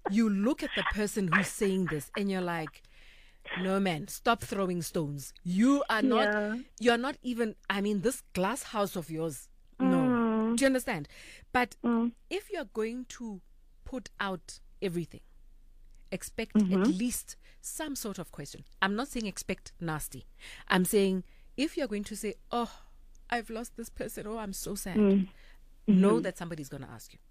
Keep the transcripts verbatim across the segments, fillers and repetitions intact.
you look at the person who's saying this and you're like, no, man, stop throwing stones. You are not, Yeah. you're not even, I mean, this glass house of yours, no. Mm. Do you understand? But Mm. if you're going to put out everything, expect Mm-hmm. at least some sort of question. I'm not saying expect nasty. I'm saying if you're going to say, oh, I've lost this person, oh, I'm so sad, Mm-hmm. know that somebody's going to ask you.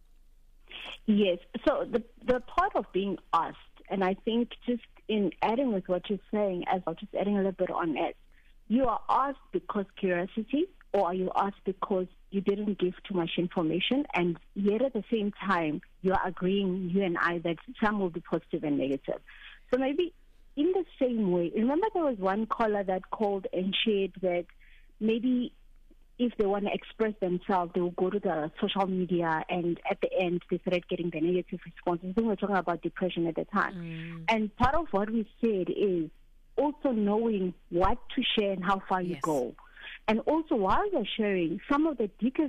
Yes. So the the part of being asked, and I think just in adding with what you're saying as well, just adding a little bit on it, you are asked because curiosity, or are you asked because you didn't give too much information, and yet at the same time, you are agreeing, you and I, that some will be positive and negative. So maybe in the same way, remember there was one caller that called and shared that maybe if they want to express themselves, they will go to the social media, and at the end, they started getting the negative responses. I think we were talking about depression at the time. Mm. And part of what we said is also knowing what to share and how far you Yes. go. And also, while you're sharing, some of the deepest,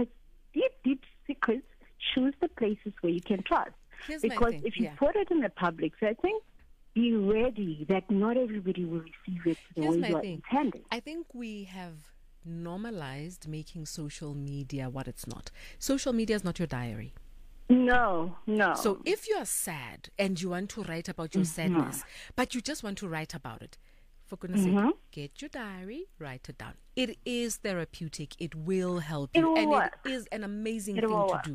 deep, deep secrets, choose the places where you can trust. Here's my Because thing, if you yeah. put it in the public setting, be ready that not everybody will receive it the Here's way my you are thing. intending. I think we have normalized making social media what it's not. Social media is not your diary. No, no. So if you're sad and you want to write about your Mm-hmm. sadness, but you just want to write about it, for goodness Mhm. sake, get your diary, write it down. It is therapeutic. It will help It you. will and work. it is an amazing It thing will to work. do.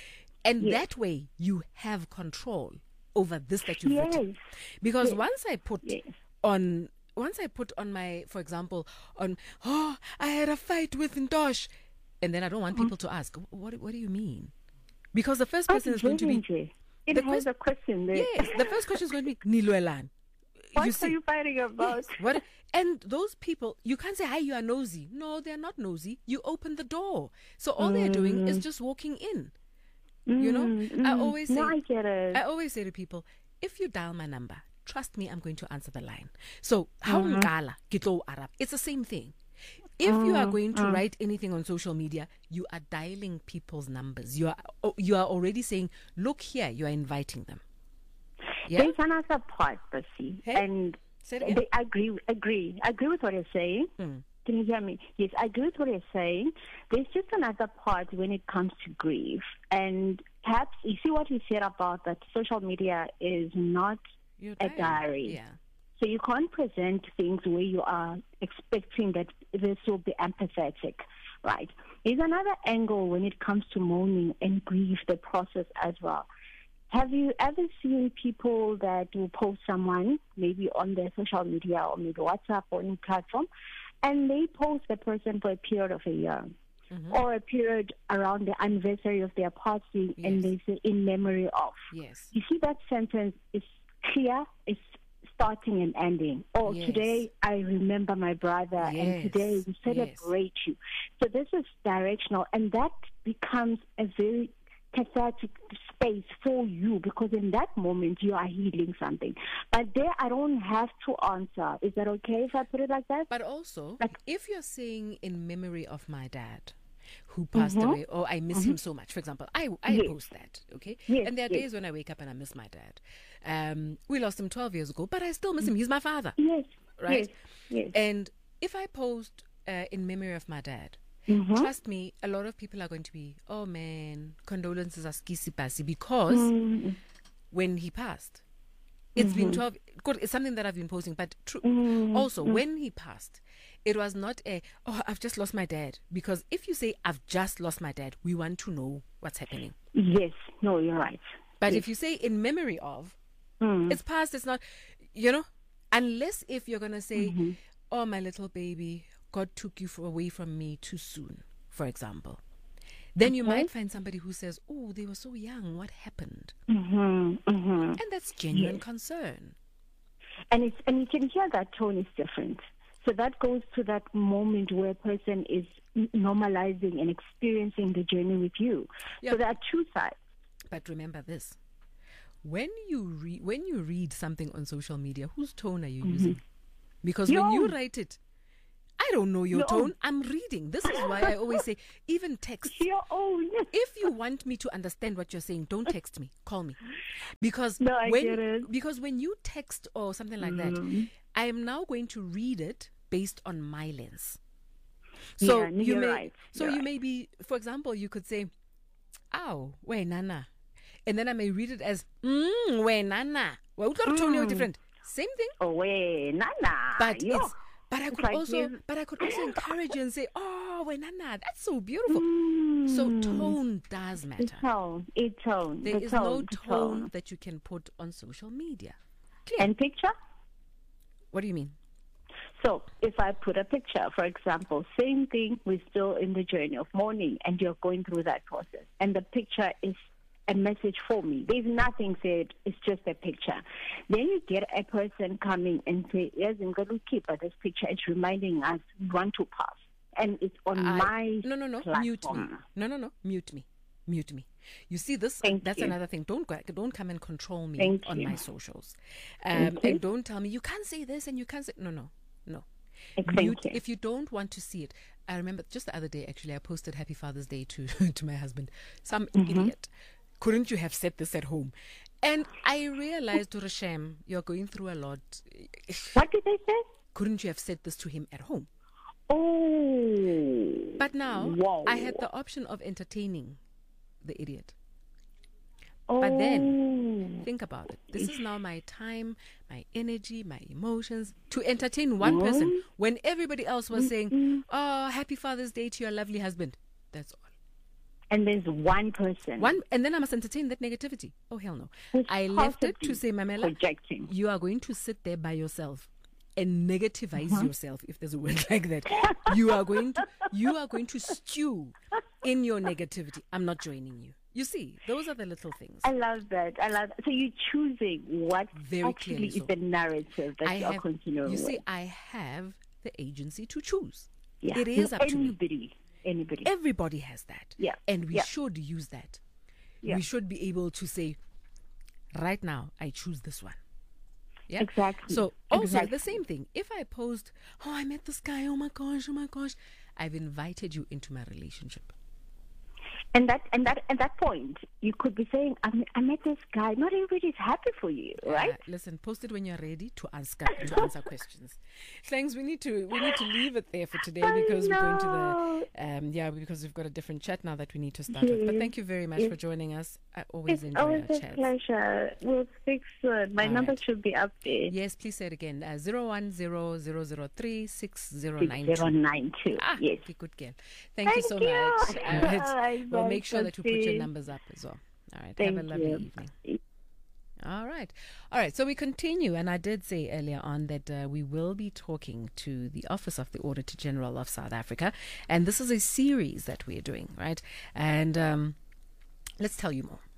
And Yes. that way you have control over this that you've Yes. written. Because Yes. once I put Yes. on once I put on my, for example, on, oh, I had a fight with Ntosh, and then I don't want Mm-hmm. people to ask, what what do you mean? Because the first But person is going to be, Nje, it the has quest- a question there. yes, the first question is going to be Nilwelan. What You are see, you fighting about? yes, what? And those people, you can't say, "Hi, you are nosy." No, they're not nosy. You open the door, so all they're doing is just walking in. You know, Mm, I mm. always say, No, I get it. I always say to people, if you dial my number, trust me, I'm going to answer the line. So, how Mm-hmm. ngala kitlo Arab? It's the same thing. If you are going Mm-hmm. to write anything on social media, you are dialing people's numbers. You are oh, you are already saying, look here, you are inviting them. Yeah. There's another part, Percy, Hey? and Say it again. they agree, agree, agree with what you're saying. Mm. Can you hear me? Yes, I agree with what you're saying. There's just another part when it comes to grief, and perhaps you see what you said about that social media is not Your a diary. Yeah. So you can't present things where you are expecting that this will be empathetic, right? There's another angle when it comes to mourning and grief, the process as well. Have you ever seen people that will post someone, maybe on their social media or maybe WhatsApp or any platform, and they post the person for a period of a year Mm-hmm. or a period around the anniversary of their passing, and Yes. they say in memory of. Yes. You see, that sentence is clear, it's starting and ending. Or Yes. today I remember my brother, and Yes. today we celebrate you. So this is directional, and that becomes a very cathartic space for you, because in that moment you are healing something. But there I don't have to answer. Is that okay if I put it like that? But also, Like- if you're saying in memory of my dad who passed Mhm. away, or I miss him so much, for example, I, I Yes. post that, okay? Yes, And there are yes. days when I wake up and I miss my dad. Um, we lost him twelve years ago, but I still miss him. He's my father, Yes. right? Yes. Yes. And if I post uh, in memory of my dad, Mhm. trust me, a lot of people are going to be, oh man, condolences are skisi pasi, because Mm. when he passed, it's been twelve. Good, it's something that I've been posting, but true. Also, when he passed, it was not a, oh, I've just lost my dad. Because if you say, I've just lost my dad, we want to know what's happening. Yes. No, you're right. But Yes. if you say in memory of, Mm. it's past, it's not, you know, unless if you're going to say, Mm-hmm. oh, my little baby, God took you for, away from me too soon, for example. Then you Okay. might find somebody who says, oh, they were so young, what happened? Mhm. Mhm. And that's genuine Yes. concern. And it's and you can hear that tone is different. So that goes to that moment where a person is n- normalizing and experiencing the journey with you. Yeah. So there are two sides. But remember this: when you read when you read something on social media, whose tone are you using? Because Your when you own. write it, I I don't know your, your tone. Own. I'm reading. This is why I always say, even text. Your own. If you want me to understand what you're saying, don't text me. Call me. Because no, I when get it. because when you text or something like mm. that, I am now going to read it based on my lens. So yeah, you may right. so you're you right. may be, for example, you could say, "Ow, we nana," and then I may read it as "Mm, we nana." Well, totally mm. different. Same thing. Oh, we nana. But Yo. it's but I could like also you. but I could also encourage you and say, "Oh, we nana, that's so beautiful." Mm. So tone does matter. The tone, it tone. There the is tone, no the tone, tone that you can put on social media. Clear. And picture. What do you mean? So if I put a picture, for example, same thing, we're still in the journey of mourning and you're going through that process. And the picture is a message for me. There's nothing said, it's just a picture. Then you get a person coming and say, yes, I'm going to keep this picture. It's reminding us we want to pass. And it's on I, my No, no, no, platform. mute me. No, no, no, mute me. Mute me. You see, this Thank that's you. another thing. Don't go, don't come and control me Thank on you. my socials. Um, and don't tell me, you can't say this and you can't say... No, no. No. Thank Mute, you. if you don't want to see it. I remember just the other day, actually, I posted Happy Father's Day to, to my husband. Some mm-hmm. idiot. Couldn't you have said this at home? And I realized, Rashem, you're going through a lot. What did they say? Couldn't you have said this to him at home? Oh. But now, Whoa. I had the option of entertaining the idiot. Oh. But then, think about it. This is now my time, my energy, my emotions to entertain one mm-hmm. person when everybody else was mm-hmm. saying, oh, happy Father's Day to your lovely husband. That's all. And there's one person. One, and then I must entertain that negativity. Oh, hell no. Who's I left it to say, Mamela, projecting. You are going to sit there by yourself and negativize uh-huh. yourself, if there's a word like that. you are going to you are going to stew in your negativity. I'm not joining you. You see, those are the little things. I love that. I love that. So you're choosing what Very actually is so. the narrative that I you're have, continuing You see, with. I have the agency to choose. Yeah. It is up anybody, to me. Anybody. Everybody has that. Yeah. And we yeah. should use that. Yeah. We should be able to say, right now, I choose this one. Yeah. Exactly. So also exactly. the same thing. If I post, oh, I met this guy, oh my gosh, oh my gosh, I've invited you into my relationship. And that and that at that point, you could be saying, I met, I met this guy. Not everybody's happy for you, right? Uh, listen, post it when you're ready to answer to answer questions. Thanks. We need to we need to leave it there for today because we're going to the um yeah because we've got a different chat now that we need to start yes. with. But thank you very much yes. for joining us. I always it's enjoy always our a chats. pleasure. We'll speak soon. My All number right. should be up there. Yes, please say it again. Uh, zero one zero zero zero three six zero nine Zero two. nine two. Ah, yes. be good girl. Thank, Thank you so you. much. All right. Bye, We'll bye, make sure that we put your Sophie. numbers up as well. All right. Thank Have a lovely you. evening. All right. All right. So we continue. And I did say earlier on that uh, we will be talking to the Office of the Auditor General of South Africa. And this is a series that we're doing, right? And um, let's tell you more.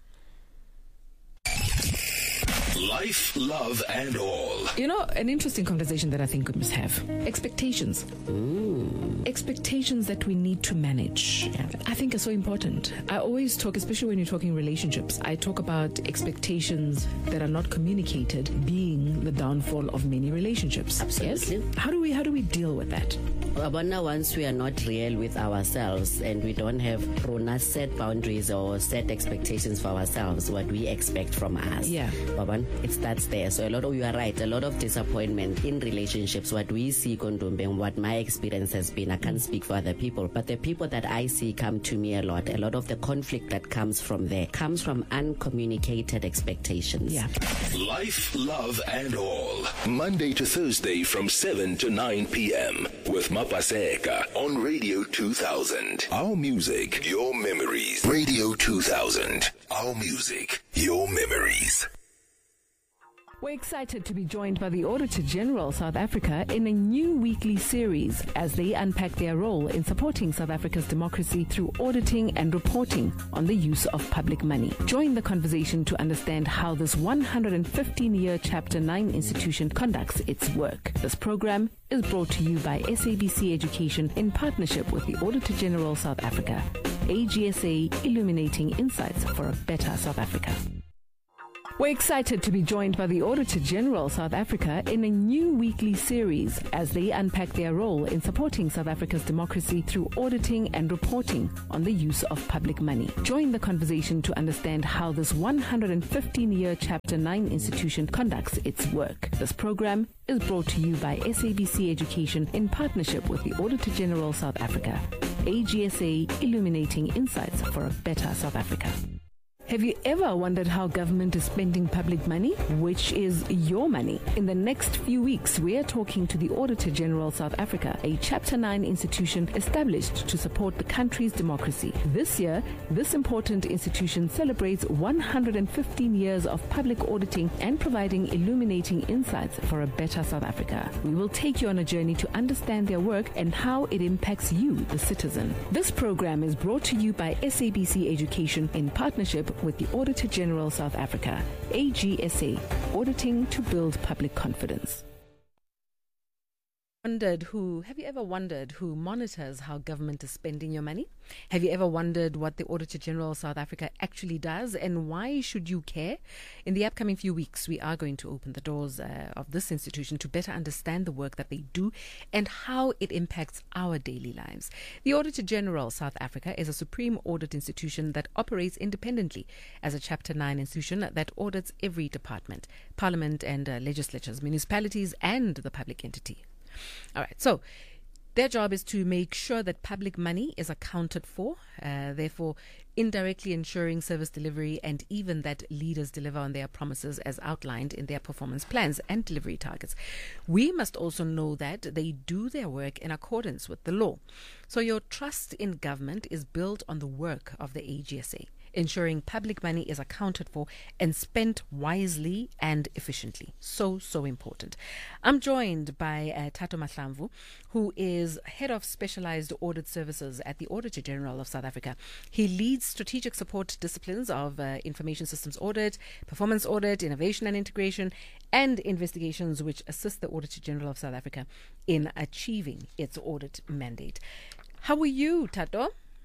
Life, love, and all. You know, an interesting conversation that I think we must have. Expectations. Ooh. Expectations that we need to manage. Yeah. I think are so important. I always talk, especially when you're talking relationships, I talk about expectations that are not communicated being the downfall of many relationships. Absolutely. Yes? How do we how do we deal with that? But now once we are not real with ourselves and we don't have set boundaries or set expectations for ourselves, what we expect from us. Yeah. Baban, it starts there. So a lot of, you are right, a lot of disappointment in relationships, what we see, Kondombe, and what my experience has been, I can't speak for other people, but the people that I see come to me a lot, a lot of the conflict that comes from there comes from uncommunicated expectations. Yeah. Life, love, and all. Monday to Thursday from seven to nine p.m. with Mapaseka on Radio two thousand. Our music, your memories. Radio two thousand. Our music, your memories. We're excited to be joined by the Auditor General South Africa in a new weekly series as they unpack their role in supporting South Africa's democracy through auditing and reporting on the use of public money. Join the conversation to understand how this one hundred fifteen year Chapter nine institution conducts its work. This program is brought to you by S A B C Education in partnership with the Auditor General South Africa. A G S A, illuminating insights for a better South Africa. We're excited to be joined by the Auditor General South Africa in a new weekly series as they unpack their role in supporting South Africa's democracy through auditing and reporting on the use of public money. Join the conversation to understand how this one hundred fifteen year Chapter nine institution conducts its work. This program is brought to you by S A B C Education in partnership with the Auditor General South Africa. A G S A, illuminating insights for a better South Africa. Have you ever wondered how government is spending public money, which is your money? In the next few weeks, we are talking to the Auditor General South Africa, a Chapter nine institution established to support the country's democracy. This year, this important institution celebrates one hundred fifteen years of public auditing and providing illuminating insights for a better South Africa. We will take you on a journey to understand their work and how it impacts you, the citizen. This program is brought to you by S A B C Education in partnership with the Auditor General South Africa, A G S A, auditing to build public confidence. Wondered who, have you ever wondered who monitors how government is spending your money? Have you ever wondered what the Auditor General South Africa actually does and why should you care? In the upcoming few weeks, we are going to open the doors uh, of this institution to better understand the work that they do and how it impacts our daily lives. The Auditor General South Africa is a supreme audit institution that operates independently as a Chapter nine institution that audits every department, parliament and uh, legislatures, municipalities and the public entity. All right, so their job is to make sure that public money is accounted for, uh, therefore indirectly ensuring service delivery and even that leaders deliver on their promises as outlined in their performance plans and delivery targets. We must also know that they do their work in accordance with the law. So your trust in government is built on the work of the A G S A, ensuring public money is accounted for and spent wisely and efficiently. So, so important. I'm joined by uh, Thato Mahlamvu, who is Head of Specialized Audit Services at the Auditor General of South Africa. He leads strategic support disciplines of uh, Information Systems Audit, Performance Audit, Innovation and Integration, and investigations which assist the Auditor General of South Africa in achieving its audit mandate. How are you, Thato?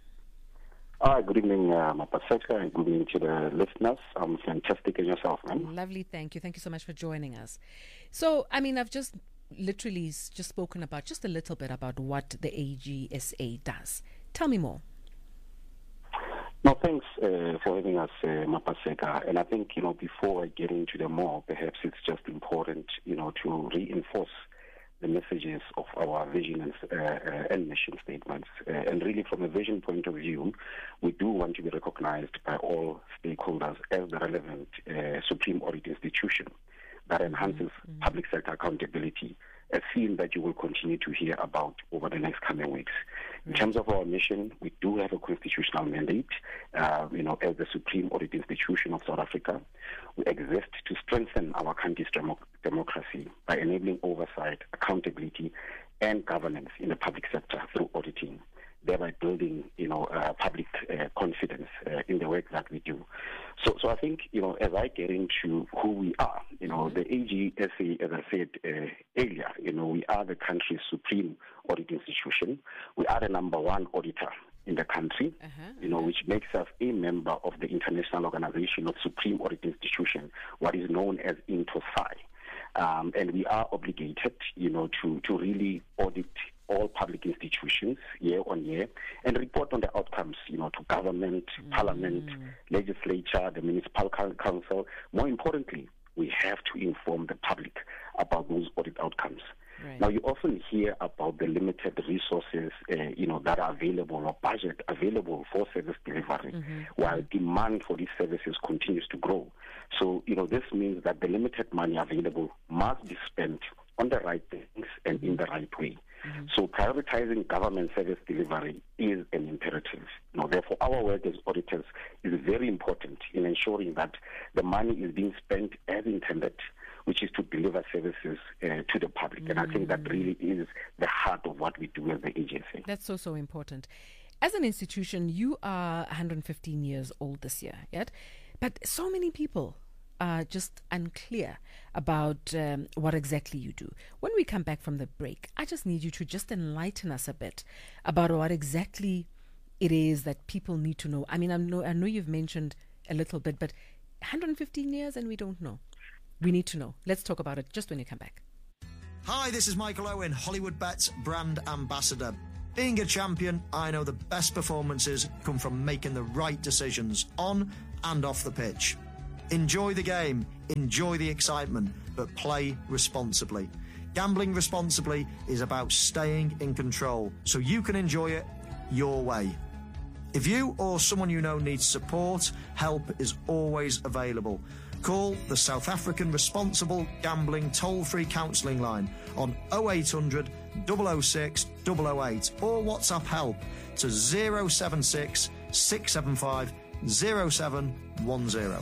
Hi, good evening, uh, Mapaseka, and good evening to the listeners. I'm fantastic in yourself, man. Lovely, thank you. Thank you so much for joining us. So, I mean, I've just literally just spoken about just a little bit about what the A G S A does. Tell me more. No, thanks uh, for having us, uh, Mapaseka. And I think, you know, before I get into the more, perhaps it's just important, you know, to reinforce the messages of our vision and, uh, uh, and mission statements. Uh, and really, from a vision point of view, we do want to be recognized by all stakeholders as the relevant uh, supreme audit institution that enhances mm-hmm. public sector accountability, a theme that you will continue to hear about over the next coming weeks. In terms of our mission, we do have a constitutional mandate, uh, you know, as the supreme audit institution of South Africa. We exist to strengthen our country's demo- democracy by enabling oversight, accountability, and governance in the public sector through auditing, thereby building, you know, uh, public uh, confidence uh, in the work that we do. So, so I think, you know, as I get into who we are, you know, the A G S A, as I said uh, earlier, you know, we are the country's supreme audit institution. We are the number one auditor in the country, uh-huh, you know, uh-huh. which makes us a member of the International Organization of Supreme Audit Institutions, what is known as INTOSAI. Um, and we are obligated, you know, to, to really audit all public institutions year on year and report on the outcomes, you know, to government, mm. parliament, legislature, the municipal council. More importantly, we have to inform the public about those audit outcomes. Right. Now, you often hear about the limited resources, uh, you know, that are available or budget available for service delivery, mm-hmm. while demand for these services continues to grow. So, you know, this means that the limited money available must be spent on the right things and in the right way. Mm-hmm. So prioritizing government service delivery is an imperative. You know, therefore, our work as auditors is very important in ensuring that the money is being spent as intended, which is to deliver services uh, to the public. Mm-hmm. And I think that really is the heart of what we do as the A G S A. That's so, so important. As an institution, you are one hundred fifteen years old this year, yet, but so many people are just unclear about um, what exactly you do. When we come back from the break, I just need you to just enlighten us a bit about what exactly it is that people need to know. I mean, I know, I know you've mentioned a little bit, but one hundred fifteen years and we don't know. We need to know. Let's talk about it just when you come back. Hi, this is Michael Owen, Hollywood Bets brand ambassador. Being a champion, I know the best performances come from making the right decisions on and off the pitch. Enjoy the game, enjoy the excitement, but play responsibly. Gambling responsibly is about staying in control, so you can enjoy it your way. If you or someone you know needs support, help is always available. Call the South African Responsible Gambling toll-free counselling line on oh eight hundred, double oh six, double oh eight or WhatsApp help to oh seven six, six seven five, oh seven one oh.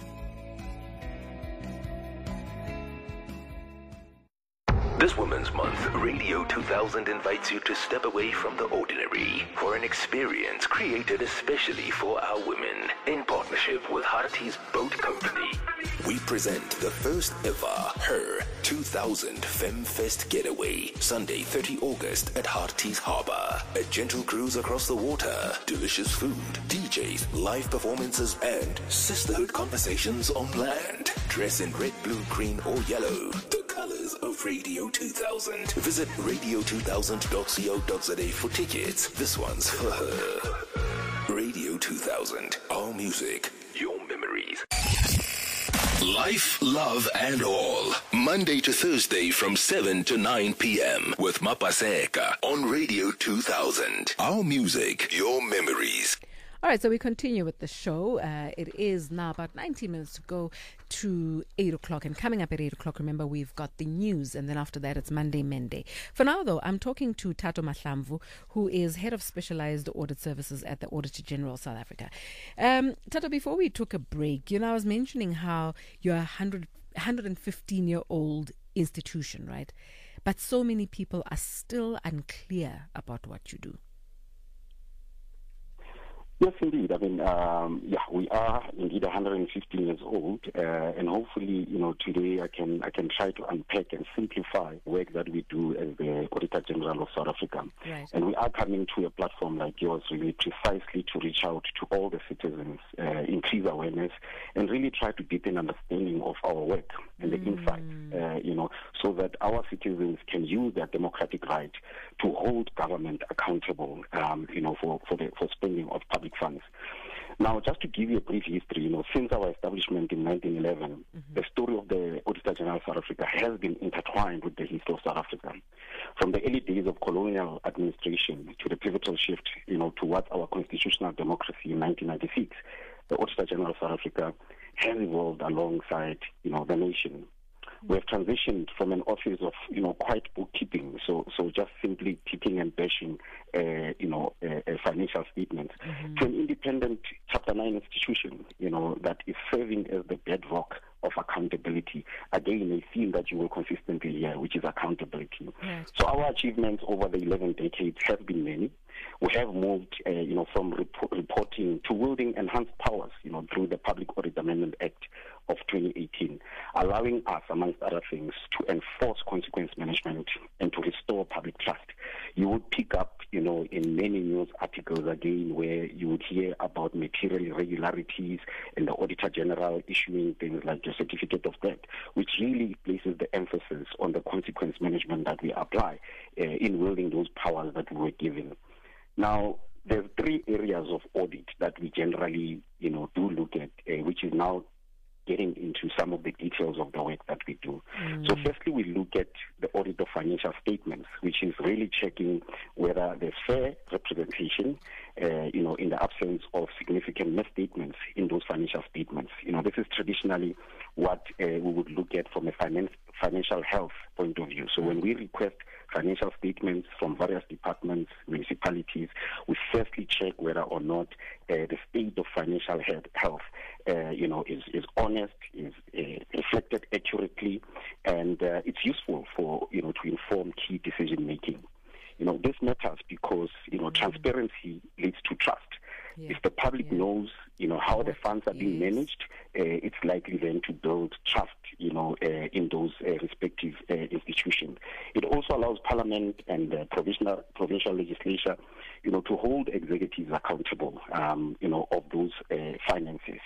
This Women's Month, Radio two thousand invites you to step away from the ordinary for an experience created especially for our women in partnership with Harties Boat Company. We present the first ever Her two thousand FemFest Getaway, Sunday thirtieth of August at Harties Harbour. A gentle cruise across the water, delicious food, D Js, live performances and sisterhood conversations on land. Dress in red, blue, green or yellow. The colours of Radio two thousand. Visit radio two thousand dot co dot za for tickets. This one's for her. Radio two thousand. Our music, your memories. Life, love and all. Monday to Thursday from seven to nine p.m. with Mapaseka on Radio two thousand. Our music, your memories. All right, so we continue with the show. Uh, it is now about ninety minutes to go to eight o'clock. And coming up at eight o'clock, remember, we've got the news. And then after that, it's Monday Monday. For now, though, I'm talking to Thato Mahlamvu, who is Head of Specialized Audit Services at the Auditor General South Africa. Um, Thato, before we took a break, you know, I was mentioning how you're a one hundred, one hundred fifteen-year-old institution, right? But so many people are still unclear about what you do. Yes, indeed. I mean, um, yeah, we are indeed one hundred fifteen years old, uh, and hopefully, you know, today I can I can try to unpack and simplify work that we do as the Auditor General of South Africa. Right. And we are coming to a platform like yours really precisely to reach out to all the citizens, uh, increase awareness, and really try to deepen understanding of our work and the mm. insights, uh, you know, so that our citizens can use their democratic right to hold government accountable, um, you know, for for the for spending of public funds. Now, just to give you a brief history, you know, since our establishment in nineteen eleven, mm-hmm. the story of the Auditor General of South Africa has been intertwined with the history of South Africa. From the early days of colonial administration to the pivotal shift, you know, towards our constitutional democracy in nineteen ninety-six, the Auditor General of South Africa has evolved alongside, you know, the nation. We have transitioned from an office of, you know, quite bookkeeping, so so just simply ticking and bashing, uh, you know, uh, uh, financial statements, mm-hmm. to an independent Chapter nine institution, you know, that is serving as the bedrock of accountability. Again, a theme that you will consistently hear, which is accountability. Right. So our achievements over the eleven decades have been many. We have moved, uh, you know, from rep- reporting to wielding enhanced powers, you know, through the Public Audit Amendment Act of twenty eighteen, allowing us, amongst other things, to enforce consequence management and to restore public trust. You would pick up, you know, in many news articles again where you would hear about material irregularities and the Auditor General issuing things like a certificate of debt, which really places the emphasis on the consequence management that we apply uh, in wielding those powers that we were given. Now, there's three areas of audit that we generally, you know, do look at, uh, which is now getting into some of the details of the work that we do. Mm. So firstly, we look at the audit of financial statements, which is really checking whether there's fair representation, uh, you know, in the absence of significant misstatements in those financial statements. You know, this is traditionally what uh, we would look at from a finance, financial health point of view. So when we request financial statements from various departments, municipalities, we firstly check whether or not uh, the state of financial health, uh, you know, is, is honest, is uh, reflected accurately, and uh, it's useful for, you know, to inform key decision making. You know, this matters because, you know, transparency leads to trust. Yeah. If the public yeah. knows, you know, how the funds are being yes. managed, uh, it's likely then to build trust, you know, uh, in those uh, respective uh, institutions. It also allows Parliament and uh, provincial provincial legislature, you know, to hold executives accountable, um, you know, of those uh, finances.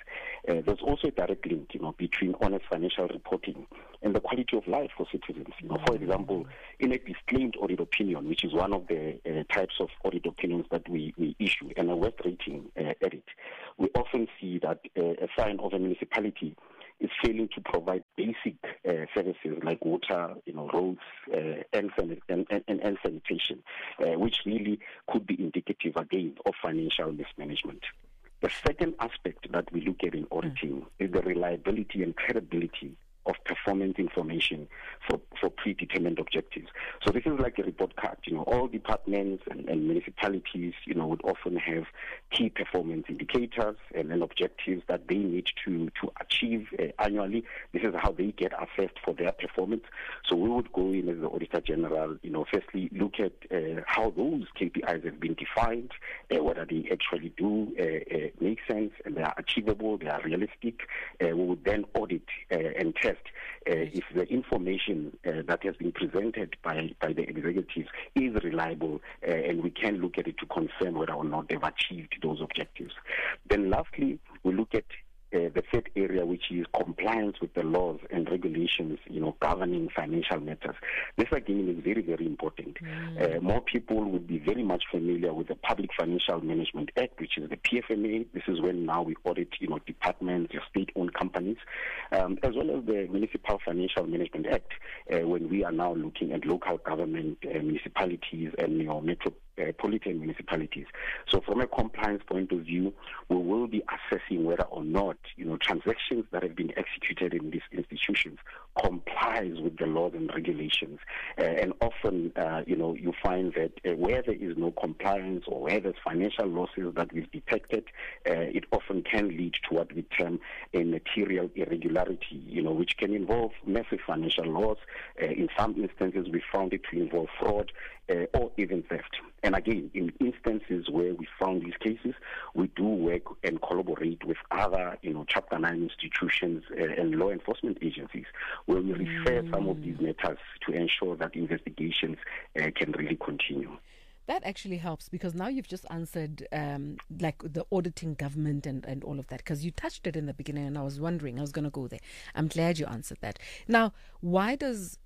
Uh, there's also a direct link, you know, between honest financial reporting and the quality of life for citizens. You know, for example, in a disclaimed audit opinion, which is one of the uh, types of audit opinions that we, we issue, and a worth rating uh, edit, we often see that uh, a sign of a municipality is failing to provide basic uh, services like water, you know, roads, uh, and, san- and, and, and sanitation, uh, which really could be indicative, again, of financial mismanagement. The second aspect that we look at in auditing mm. is the reliability and credibility of performance information for, for predetermined objectives. So this is like a report card. You know, all departments and, and municipalities, you know, would often have key performance indicators and, and objectives that they need to, to achieve uh, annually. This is how they get assessed for their performance. So we would go in as the Auditor General, you know, firstly look at uh, how those K P Is have been defined, uh, whether they actually do uh, uh, make sense and they are achievable, they are realistic. Uh, we would then audit uh, and test Uh, if the information uh, that has been presented by, by the executives is reliable, uh, and we can look at it to confirm whether or not they've achieved those objectives. Then lastly, we look at uh, the third area, which is compliance with the laws and regulations, you know, governing financial matters. This again is very, very important. Mm. Uh, more people would be very much familiar with the Public Financial Management Act, which is the P F M A. This is when now we audit, you know, departments, your state-owned companies, um, as well as the Municipal Financial Management Act, uh, when we are now looking at local government, uh, municipalities, and, you know, metropolitan municipalities. So from a compliance point of view, we will be assessing whether or not, you know, transactions that have been executed in these institutions complies with the laws and regulations. Uh, and often, uh, you know, you find that uh, where there is no compliance or where there's financial losses that we've detected, uh, it often can lead to what we term a material irregularity, you know, which can involve massive financial loss. Uh, in some instances, we found it to involve fraud uh, or even theft. And again, in instances where we found these cases, we do work and collaborate with other, you know, Chapter nine institutions uh, and law enforcement agencies, where we refer mm. some of these matters to ensure that investigations uh, can really continue. That actually helps, because now you've just answered um, like the auditing government and, and all of that, because you touched it in the beginning and I was wondering, I was going to go there. I'm glad you answered that. Now, why does,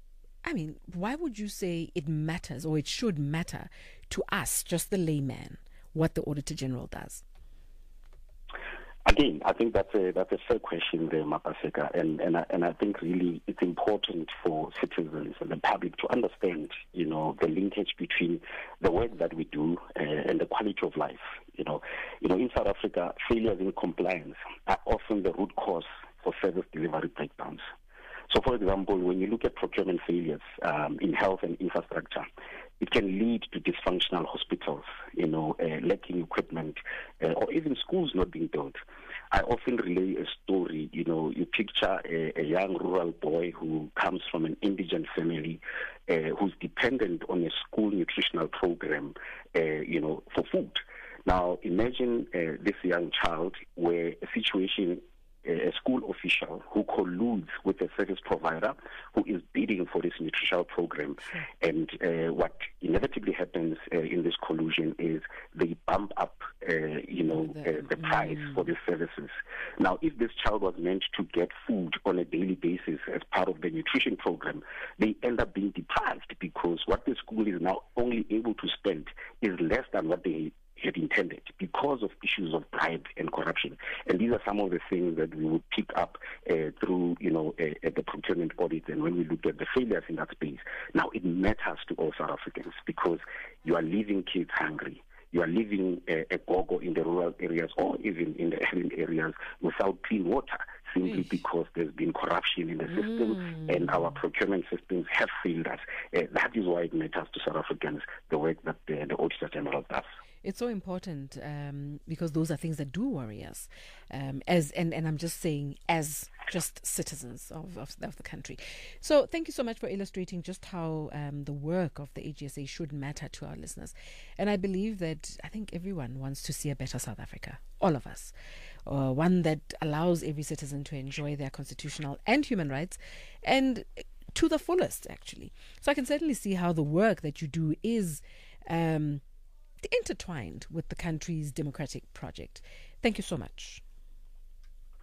I mean, why would you say it matters, or it should matter to us, just the layman, what the Auditor General does? Again, I think that's a that's a fair question there, Mapaseka, and and I, and I think really it's important for citizens and the public to understand, you know, the linkage between the work that we do uh, and the quality of life. You know, you know, in South Africa, failures in compliance are often the root cause for service delivery breakdowns. So, for example, when you look at procurement failures um, in health and infrastructure, it can lead to dysfunctional hospitals, you know, uh, lacking equipment, uh, or even schools not being built. I often relay a story, you know, you picture a, a young rural boy who comes from an indigent family, uh, who's dependent on a school nutritional program, uh, you know, for food. Now, imagine uh, this young child where a situation, a school official who colludes with a service provider who is bidding for this nutritional program. Sure. And uh, what inevitably happens uh, in this collusion is they bump up, uh, you know, the, uh, the price mm. for these services. Now, if this child was meant to get food on a daily basis as part of the nutrition program, they end up being deprived, because what the school is now only able to spend is less than what they had intended, because of issues of bribe and corruption. And these are some of the things that we would pick up uh, through, you know, uh, at the procurement audit, and when we look at the failures in that space. Now, it matters to all South Africans, because you are leaving kids hungry. You are leaving uh, a go-go in the rural areas or even in the urban areas without clean water, simply Eesh. because there's been corruption in the system mm. and our procurement systems have failed us. Uh, that is why it matters to South Africans, the work that the, the Auditor General does. It's so important um, because those are things that do worry us, um, as and, and I'm just saying as just citizens of, of, of the country. So thank you so much for illustrating just how um, the work of the A G S A should matter to our listeners. And I believe that I think everyone wants to see a better South Africa, all of us, uh, one that allows every citizen to enjoy their constitutional and human rights, and to the fullest, actually. So I can certainly see how the work that you do is Um, intertwined with the country's democratic project. Thank you so much.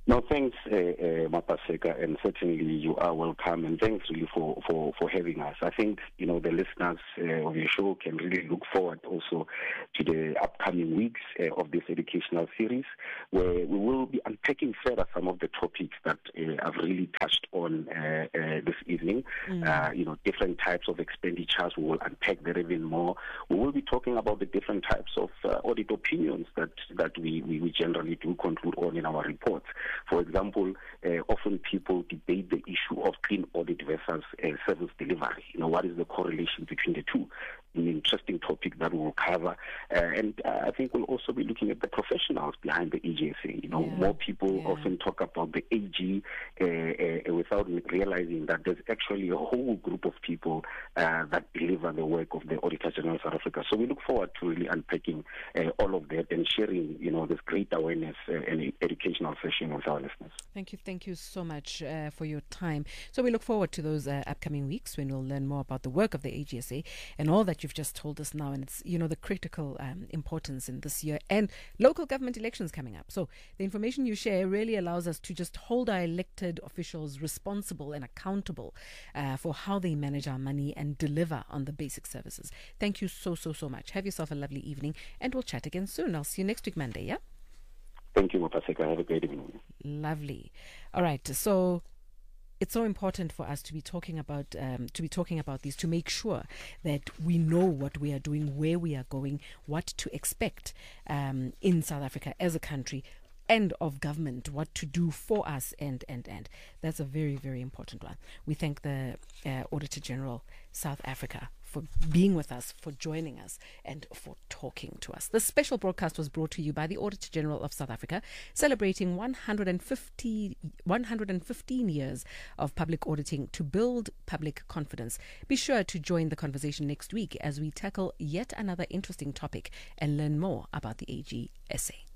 No, thanks, uh, uh, Mapaseka, and certainly you are welcome, and thanks really for, for, for having us. I think, you know, the listeners uh, of your show can really look forward also to the upcoming weeks uh, of this educational series, where we will be unpacking further some of the topics that uh, I've really touched on uh, uh, this evening. Mm. Uh, you know, different types of expenditures, we will unpack that even more. We will be talking about the different types of uh, audit opinions that, that we, we, we generally do conclude on in our reports. For example, uh, often people debate the issue of clean audit versus uh, service delivery. You know, what is the correlation between the two? An interesting topic that we will cover. Uh, and uh, I think we'll also be looking at the professionals behind the A G S A. You know, yeah. more people yeah. often talk about the A G uh, uh, without realizing that there's actually a whole group of people uh, that deliver the work of the Auditor General of South Africa. So we look forward to really unpacking uh, all of that and sharing, you know, this great awareness uh, and educational session with our listeners. Thank you. Thank you so much uh, for your time. So we look forward to those uh, upcoming weeks when we'll learn more about the work of the A G S A and all that you've just told us now. And it's, you know, the critical um, importance in this year and local government elections coming up. So the information you share really allows us to just hold our elected officials responsible and accountable uh, for how they manage our money and deliver on the basic services. Thank you so, so, so much. Have yourself a lovely evening, and we'll chat again soon. I'll see you next week, Monday, yeah? Thank you, Mapaseka. Have a great evening. Lovely. All right. So it's so important for us to be talking about um, to be talking about these, to make sure that we know what we are doing, where we are going, what to expect um, in South Africa as a country, and of government, what to do for us, and and and that's a very, very important one. We thank the uh, Auditor General South Africa for being with us, for joining us, and for talking to us. This special broadcast was brought to you by the Auditor General of South Africa, celebrating one hundred fifty, one hundred fifteen years of public auditing to build public confidence. Be sure to join the conversation next week as we tackle yet another interesting topic and learn more about the A G S A.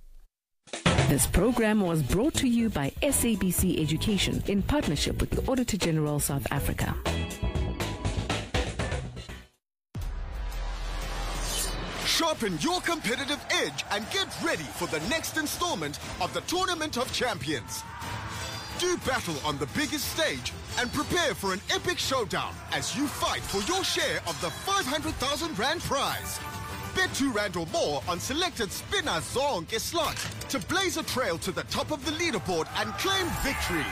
This program was brought to you by S A B C Education in partnership with the Auditor General South Africa. Sharpen your competitive edge and get ready for the next installment of the Tournament of Champions. Do battle on the biggest stage and prepare for an epic showdown as you fight for your share of the five hundred thousand rand prize. Bet two rand or more on selected spinner zonke slots to blaze a trail to the top of the leaderboard and claim victory.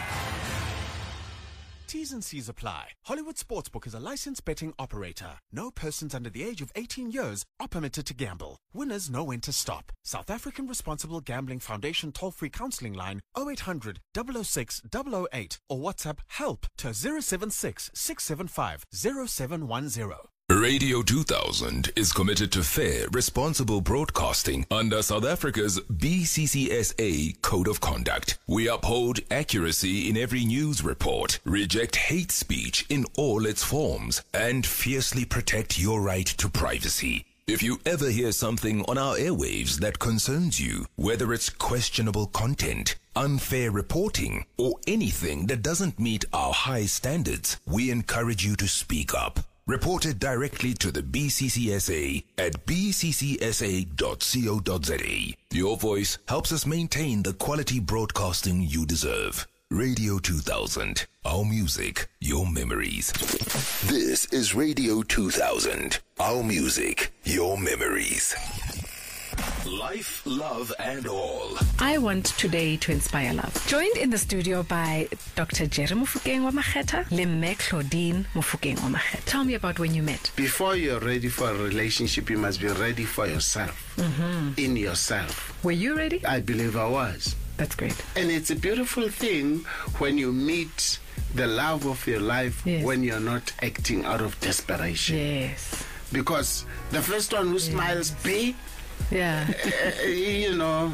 T's and C's apply. Hollywood Sportsbook is a licensed betting operator. No persons under the age of eighteen years are permitted to gamble. Winners know when to stop. South African Responsible Gambling Foundation toll-free counseling line oh eight hundred, double oh six, double oh eight or WhatsApp HELP to zero seven six, six seven five, zero seven one zero. Radio two thousand is committed to fair, responsible broadcasting under South Africa's B C C S A Code of Conduct. We uphold accuracy in every news report, reject hate speech in all its forms, and fiercely protect your right to privacy. If you ever hear something on our airwaves that concerns you, whether it's questionable content, unfair reporting, or anything that doesn't meet our high standards, we encourage you to speak up. Report it directly to the B C C S A at b c c s a dot co dot z a. Your voice helps us maintain the quality broadcasting you deserve. Radio two thousand. Our music, your memories. This is Radio two thousand. Our music, your memories. Life, love, and all. I want today to inspire love. Joined in the studio by Doctor Jerry Mofokeng wa Makgetha, Lemme Claudine Mofokeng wa Makgetha. Tell me about when you met. Before you're ready for a relationship, you must be ready for yourself. Mm-hmm. In yourself. Were you ready? I believe I was. That's great. And it's a beautiful thing when you meet the love of your life, yes, when you're not acting out of desperation. Yes. Because the first one who yes. smiles big, yeah, uh, you know,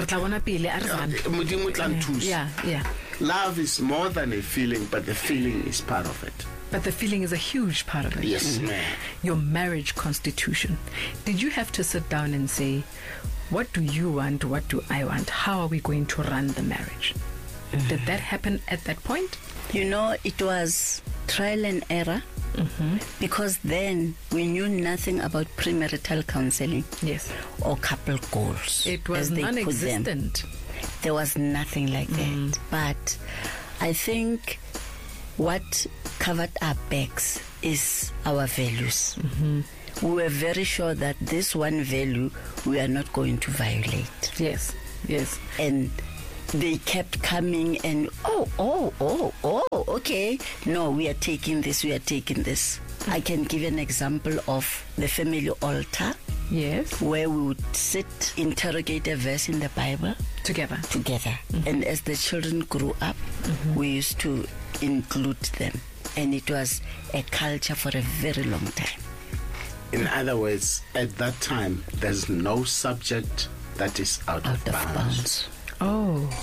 yeah, yeah. Love is more than a feeling, but the feeling is part of it. But the feeling is a huge part of it. Yes, ma'am. Your marriage constitution. Did you have to sit down and say, what do you want? What do I want? How are we going to run the marriage? Mm-hmm. Did that happen at that point? You know, it was trial and error. Mm-hmm. Because then we knew nothing about premarital counseling, yes, or couple goals. It was non-existent. there was nothing like mm. that. But I think what covered our backs is our values. Mm-hmm. We were very sure that this one value we are not going to violate. Yes, yes. And they kept coming and, oh, oh, oh, oh, okay. No, we are taking this, we are taking this. Mm-hmm. I can give an example of the family altar. Yes. Where we would sit, interrogate a verse in the Bible. Together. Together. Mm-hmm. And as the children grew up, mm-hmm. we used to include them. And it was a culture for a very long time. In other words, at that time, there's no subject that is out, out of, of bounds. bounds. Oh.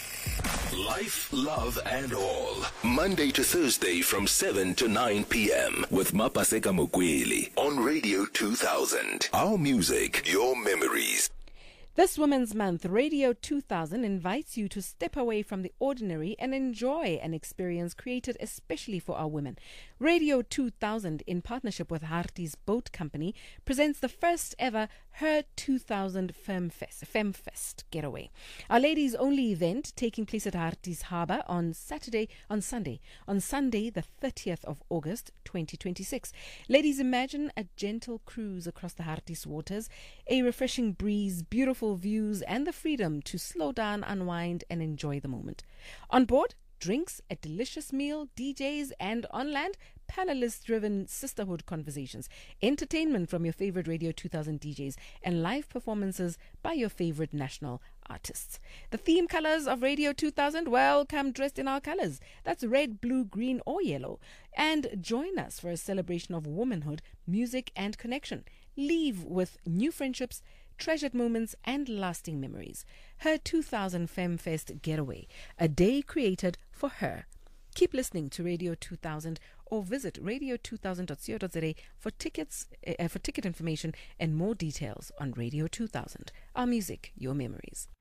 Life, love, and all. Monday to Thursday from seven to nine p.m. with Mapaseka Mokweli on Radio two thousand. Our music, your memories. This Women's Month, Radio two thousand invites you to step away from the ordinary and enjoy an experience created especially for our women. Radio two thousand, in partnership with Harties Boat Company, presents the first ever Her two thousand Femfest, Femfest Getaway. Our ladies' only event taking place at Harties Harbour on Saturday, on Sunday, on Sunday the thirtieth of August twenty twenty-six. Ladies, imagine a gentle cruise across the Harties waters, a refreshing breeze, beautiful views, and the freedom to slow down, unwind, and enjoy the moment. On board, drinks, a delicious meal, D Js, and on land, panelist-driven sisterhood conversations, entertainment from your favorite Radio two thousand D Js, and live performances by your favorite national artists. The theme colors of Radio two thousand, well, come dressed in our colors. That's red, blue, green, or yellow. And join us for a celebration of womanhood, music, and connection. Leave with new friendships, treasured moments, and lasting memories. Her two thousand Femfest Getaway, a day created for her. Keep listening to Radio two thousand or visit radio two thousand dot co dot za for tickets, uh, for ticket information and more details on Radio two thousand. Our music, your memories.